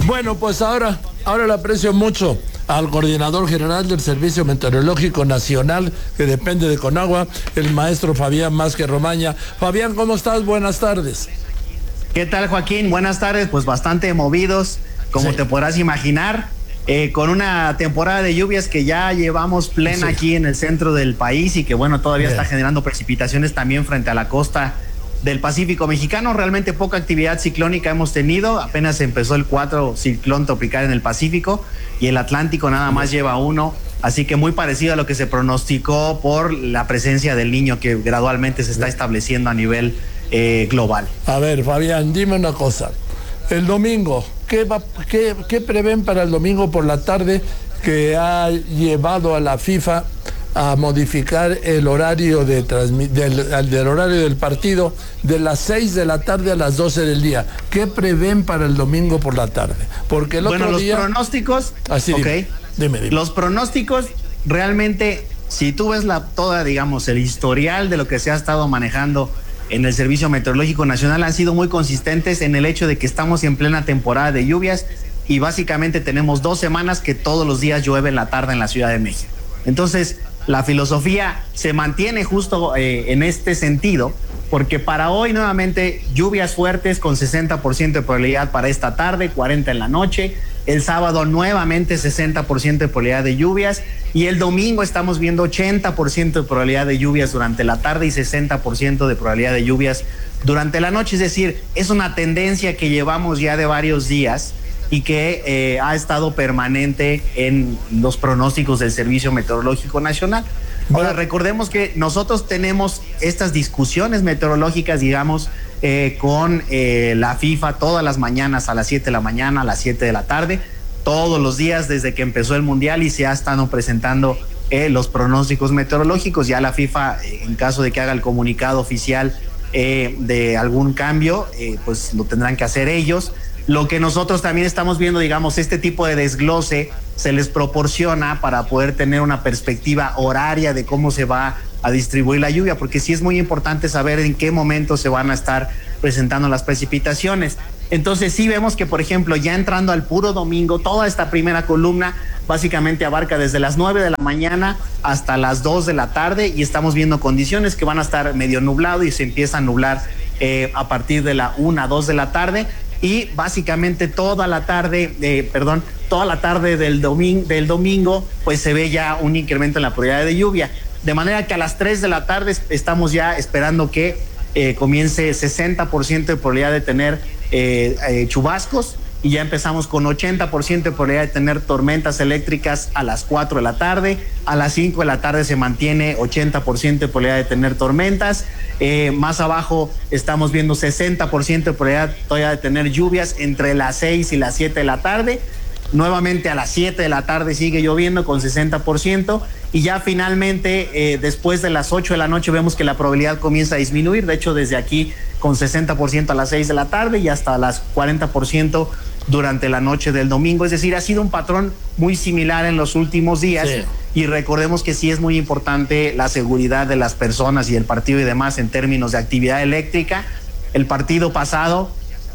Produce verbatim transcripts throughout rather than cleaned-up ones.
Bueno, pues ahora, ahora le aprecio mucho al coordinador general del Servicio Meteorológico Nacional, que depende de Conagua, el maestro Fabián Vázquez Romaña. Fabián, ¿cómo estás? Buenas tardes. ¿Qué tal, Joaquín? Buenas tardes, pues bastante movidos, como sí. te podrás imaginar, eh, con una temporada de lluvias que ya llevamos plena sí. aquí en el centro del país y que, bueno, todavía Bien. está generando precipitaciones también frente a la costa del Pacífico mexicano. Realmente poca actividad ciclónica hemos tenido, apenas empezó el cuatro ciclón tropical en el Pacífico y el Atlántico nada más lleva uno, así que muy parecido a lo que se pronosticó por la presencia del Niño que gradualmente se está estableciendo a nivel eh, global. A ver, Fabián, dime una cosa, el domingo, ¿qué, va, qué, qué prevén para el domingo por la tarde que ha llevado a la FIFA a modificar el horario de transmi- del, del horario del partido de las seis de la tarde a las doce del día? ¿Qué prevén para el domingo por la tarde? Porque el bueno, otro los día... pronósticos, Así, okay. dime, dime. Los pronósticos realmente, si tú ves la toda, digamos, el historial de lo que se ha estado manejando en el Servicio Meteorológico Nacional, han sido muy consistentes en el hecho de que estamos en plena temporada de lluvias y básicamente tenemos dos semanas que todos los días llueve en la tarde en la Ciudad de México. Entonces, la filosofía se mantiene justo eh, en este sentido, porque para hoy nuevamente lluvias fuertes con sesenta por ciento de probabilidad para esta tarde, cuarenta en la noche. El sábado nuevamente sesenta por ciento de probabilidad de lluvias y el domingo estamos viendo ochenta por ciento de probabilidad de lluvias durante la tarde y sesenta por ciento de probabilidad de lluvias durante la noche. Es decir, es una tendencia que llevamos ya de varios días y que eh, ha estado permanente en los pronósticos del Servicio Meteorológico Nacional. Ahora, recordemos que nosotros tenemos estas discusiones meteorológicas, digamos, eh, con eh, la FIFA todas las mañanas a las siete de la mañana, a las siete de la tarde, todos los días desde que empezó el Mundial y se ha estado presentando eh, los pronósticos meteorológicos. Ya la FIFA, eh, en caso de que haga el comunicado oficial eh, de algún cambio, eh, pues lo tendrán que hacer ellos. Lo que nosotros también estamos viendo, digamos, este tipo de desglose se les proporciona para poder tener una perspectiva horaria de cómo se va a distribuir la lluvia, porque sí es muy importante saber en qué momento se van a estar presentando las precipitaciones. Entonces sí vemos que, por ejemplo, ya entrando al puro domingo, toda esta primera columna básicamente abarca desde las nueve de la mañana hasta las dos de la tarde y estamos viendo condiciones que van a estar medio nublado y se empieza a nublar eh, a partir de la una, dos de la tarde. Y básicamente toda la tarde, eh, perdón, toda la tarde del domingo, del domingo, pues se ve ya un incremento en la probabilidad de lluvia. De manera que a las tres de la tarde estamos ya esperando que eh, comience sesenta por ciento de probabilidad de tener eh, eh, chubascos y ya empezamos con ochenta por ciento de probabilidad de tener tormentas eléctricas a las cuatro de la tarde. A las cinco de la tarde se mantiene ochenta por ciento de probabilidad de tener tormentas. Eh, más abajo estamos viendo sesenta por ciento de probabilidad todavía de tener lluvias entre las seis y las siete de la tarde. Nuevamente a las siete de la tarde sigue lloviendo con sesenta por ciento y ya finalmente eh, después de las ocho de la noche vemos que la probabilidad comienza a disminuir. De hecho, desde aquí con sesenta por ciento a las seis de la tarde y hasta las cuarenta por ciento durante la noche del domingo. Es decir, ha sido un patrón muy similar en los últimos días. Sí. Y recordemos que sí es muy importante la seguridad de las personas y el partido y demás en términos de actividad eléctrica. El partido pasado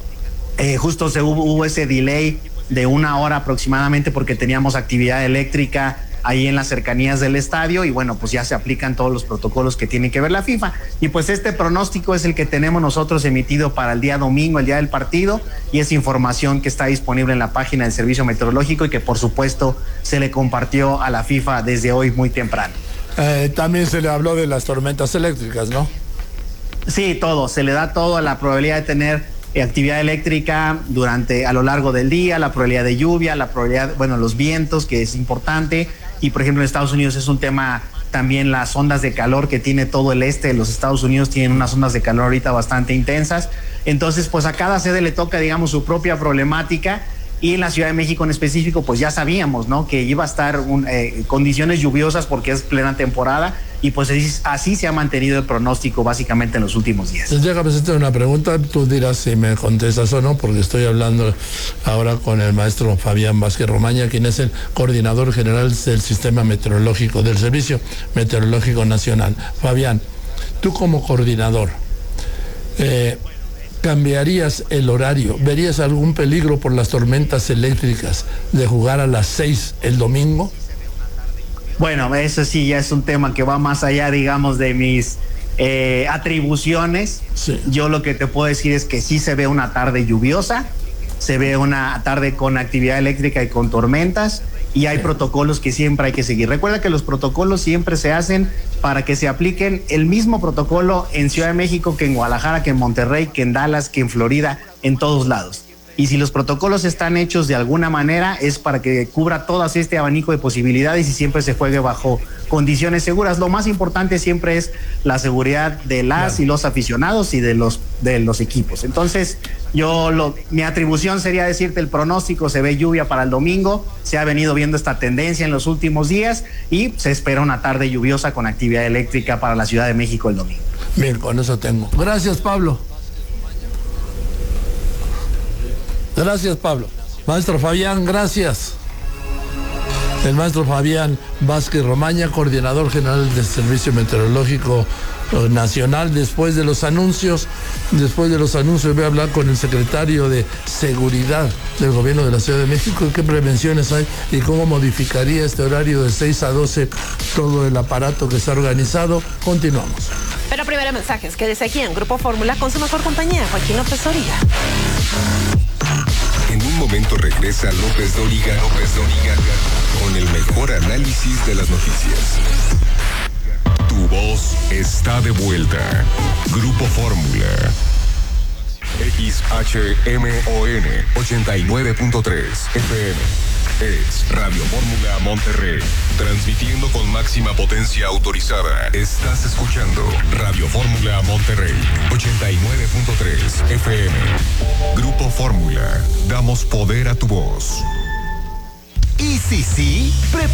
eh, justo se hubo, hubo ese delay de una hora aproximadamente porque teníamos actividad eléctrica ahí en las cercanías del estadio y bueno, pues ya se aplican todos los protocolos que tiene que ver la FIFA. Y pues este pronóstico es el que tenemos nosotros emitido para el día domingo, el día del partido, y es información que está disponible en la página del Servicio Meteorológico y que por supuesto se le compartió a la FIFA desde hoy muy temprano. Eh, también se le habló de las tormentas eléctricas, ¿no? Sí, todo, se le da todo a la probabilidad de tener actividad eléctrica durante a lo largo del día, la probabilidad de lluvia, la probabilidad, bueno, los vientos, que es importante, y por ejemplo en Estados Unidos es un tema también las ondas de calor que tiene todo el este de los Estados Unidos, tienen unas ondas de calor ahorita bastante intensas. Entonces pues a cada sede le toca, digamos, su propia problemática, y en la Ciudad de México en específico pues ya sabíamos, ¿no?, que iba a estar un, eh, condiciones lluviosas porque es plena temporada, y pues así, así se ha mantenido el pronóstico básicamente en los últimos días. Déjame hacerte una pregunta, tú dirás si me contestas o no, porque estoy hablando ahora con el maestro Fabián Vázquez Romaña, quien es el coordinador general del Sistema Meteorológico, del Servicio Meteorológico Nacional. Fabián, tú como coordinador, eh, ¿cambiarías el horario? ¿Verías algún peligro por las tormentas eléctricas de jugar a las seis el domingo? Bueno, eso sí ya es un tema que va más allá, digamos, de mis eh, atribuciones. Sí. Yo lo que te puedo decir es que sí se ve una tarde lluviosa, se ve una tarde con actividad eléctrica y con tormentas, y hay protocolos que siempre hay que seguir. Recuerda que los protocolos siempre se hacen para que se apliquen el mismo protocolo en Ciudad de México que en Guadalajara, que en Monterrey, que en Dallas, que en Florida, en todos lados. Y si los protocolos están hechos de alguna manera es para que cubra todo este abanico de posibilidades y siempre se juegue bajo condiciones seguras. Lo más importante siempre es la seguridad de las claro. y los aficionados y de los de los equipos. Entonces, yo lo, mi atribución sería decirte el pronóstico, se ve lluvia para el domingo, se ha venido viendo esta tendencia en los últimos días y se espera una tarde lluviosa con actividad eléctrica para la Ciudad de México el domingo. Bien, con eso tengo. Gracias, Pablo. Gracias, Pablo. Maestro Fabián, gracias. El maestro Fabián Vázquez Romaña, coordinador general del Servicio Meteorológico Nacional. Después de los anuncios, después de los anuncios voy a hablar con el secretario de Seguridad del Gobierno de la Ciudad de México, qué prevenciones hay y cómo modificaría este horario de seis a doce todo el aparato que está organizado. Continuamos. Pero primero mensajes, quédese aquí en Grupo Fórmula con su mejor compañía, Joaquín López Dóriga. En un momento regresa López Dóriga, López Dóriga, con el mejor análisis de las noticias. Tu voz está de vuelta. Grupo Fórmula. X H M O N ochenta y nueve punto tres F M. Es Radio Fórmula Monterrey, transmitiendo con máxima potencia autorizada. Estás escuchando Radio Fórmula Monterrey, ochenta y nueve punto tres F M. Grupo Fórmula, damos poder a tu voz. Y si sí, prepara.